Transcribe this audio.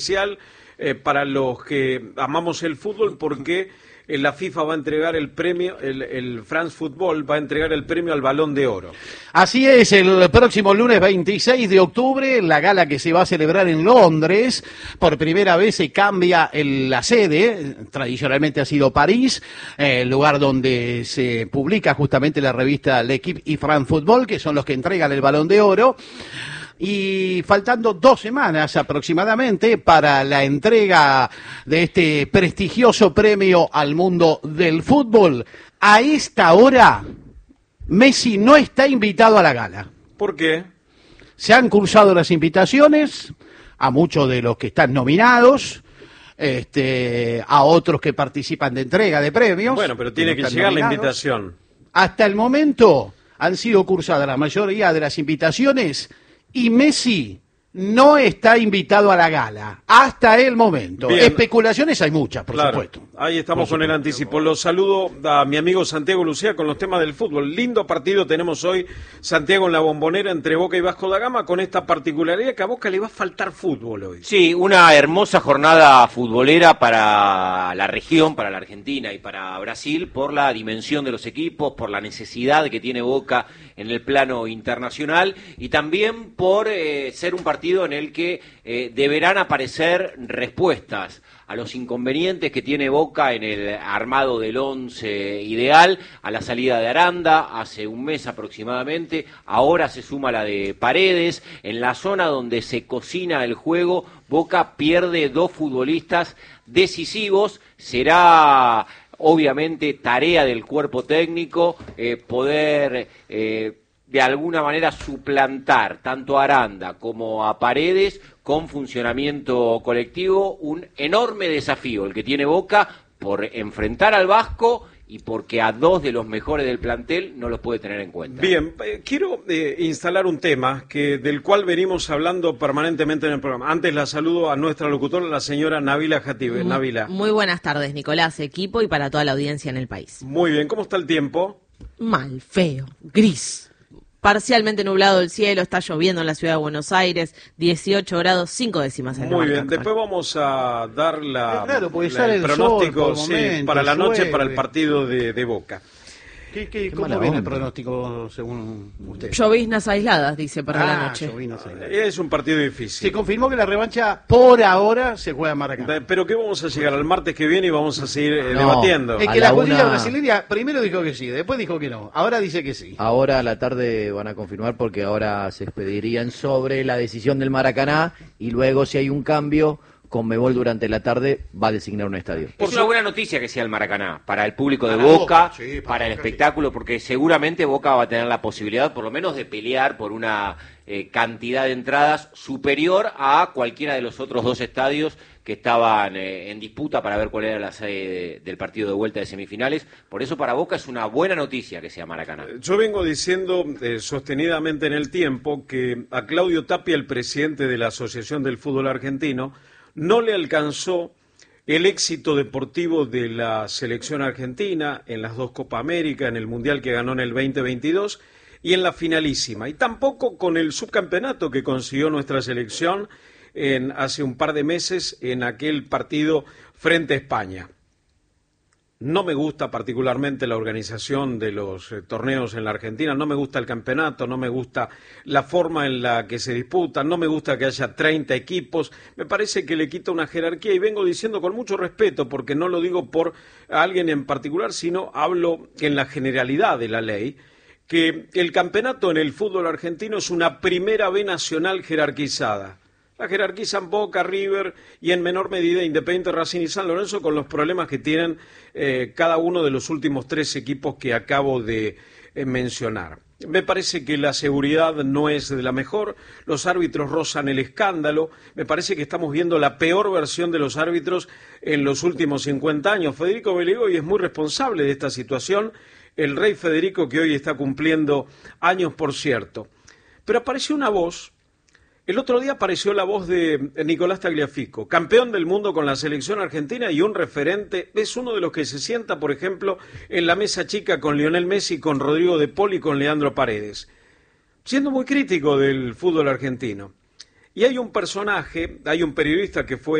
especial para los que amamos el fútbol, porque la FIFA va a entregar el premio, el France Football va a entregar el premio al Balón de Oro. Así es, el próximo lunes 26 de octubre, la gala que se va a celebrar en Londres. Por primera vez se cambia la sede, tradicionalmente ha sido París, el lugar donde se publica justamente la revista L'Équipe y France Football, que son los que entregan el Balón de Oro. Y faltando 2 semanas aproximadamente para la entrega de este prestigioso premio al mundo del fútbol, a esta hora Messi no está invitado a la gala. ¿Por qué? Se han cursado las invitaciones a muchos de los que están nominados, a otros que participan de entrega de premios. Bueno, pero tiene que llegar nominados. La invitación. Hasta el momento han sido cursadas la mayoría de las invitaciones y Messi no está invitado a la gala, hasta el momento. Bien. Especulaciones hay muchas, por supuesto. Ahí estamos con el anticipo. Los saludo a mi amigo Santiago Lucía con los temas del fútbol. Lindo partido tenemos hoy, Santiago, en la Bombonera entre Boca y Vasco da Gama, con esta particularidad que a Boca le va a faltar fútbol hoy. Sí, una hermosa jornada futbolera para la región, para la Argentina y para Brasil, por la dimensión de los equipos, por la necesidad que tiene Boca en el plano internacional y también por ser un partido en el que deberán aparecer respuestas a los inconvenientes que tiene Boca en el armado del 11 ideal, a la salida de Aranda hace un mes aproximadamente, ahora se suma la de Paredes. En la zona donde se cocina el juego, Boca pierde 2 futbolistas decisivos. Será obviamente tarea del cuerpo técnico poder de alguna manera suplantar tanto a Aranda como a Paredes con funcionamiento colectivo. Un enorme desafío el que tiene Boca por enfrentar al Vasco y porque a 2 de los mejores del plantel no los puede tener en cuenta. Bien, quiero instalar un tema del cual venimos hablando permanentemente en el programa. Antes la saludo a nuestra locutora, la señora Nabila Jatibé. Nabila. Muy buenas tardes, Nicolás, equipo y para toda la audiencia en el país. Muy bien, ¿cómo está el tiempo? Mal, feo, gris. Parcialmente nublado el cielo, está lloviendo en la ciudad de Buenos Aires, 18 grados, 5 décimas en Muy bien, después vamos a dar el sol, pronóstico momento, para la noche, llueve. para el partido de Boca. ¿Cómo viene el pronóstico según usted? Lloviznas aisladas, dice, para la noche. Es un partido difícil. Se confirmó que la revancha por ahora se juega en Maracaná. Pero ¿qué vamos a llegar al martes que viene y vamos a seguir debatiendo? Es que la escuadrilla brasileña primero dijo que sí, después dijo que no. Ahora dice que sí. Ahora a la tarde van a confirmar porque ahora se expedirían sobre la decisión del Maracaná y luego si hay un cambio, Conmebol durante la tarde va a designar un estadio. Es una buena noticia que sea el Maracaná, para el público de Boca, para el espectáculo, porque seguramente Boca va a tener la posibilidad, por lo menos, de pelear por una cantidad de entradas superior a cualquiera de los otros 2 estadios que estaban en disputa para ver cuál era la sede del partido de vuelta de semifinales. Por eso para Boca es una buena noticia que sea Maracaná. Yo vengo diciendo sostenidamente en el tiempo que a Claudio Tapia, el presidente de la Asociación del Fútbol Argentino, no le alcanzó el éxito deportivo de la selección argentina en las 2 Copa América, en el Mundial que ganó en el 2022 y en la finalísima. Y tampoco con el subcampeonato que consiguió nuestra selección hace un par de meses en aquel partido frente a España. No me gusta particularmente la organización de los torneos en la Argentina, no me gusta el campeonato, no me gusta la forma en la que se disputan, no me gusta que haya 30 equipos, me parece que le quita una jerarquía y vengo diciendo con mucho respeto, porque no lo digo por alguien en particular, sino hablo en la generalidad de la ley, que el campeonato en el fútbol argentino es una primera B nacional jerarquizada. La jerarquizan Boca, River y en menor medida Independiente, Racing y San Lorenzo con los problemas que tienen cada uno de los últimos 3 equipos que acabo de mencionar. Me parece que la seguridad no es de la mejor, los árbitros rozan el escándalo, me parece que estamos viendo la peor versión de los árbitros en los últimos 50 años. Federico Belegoy es muy responsable de esta situación, el rey Federico que hoy está cumpliendo años, por cierto. Pero apareció una voz. El otro día apareció la voz de Nicolás Tagliafico, campeón del mundo con la selección argentina y un referente. Es uno de los que se sienta, por ejemplo, en la mesa chica con Lionel Messi, con Rodrigo De Paul y con Leandro Paredes, siendo muy crítico del fútbol argentino. Y hay un personaje, hay un periodista que fue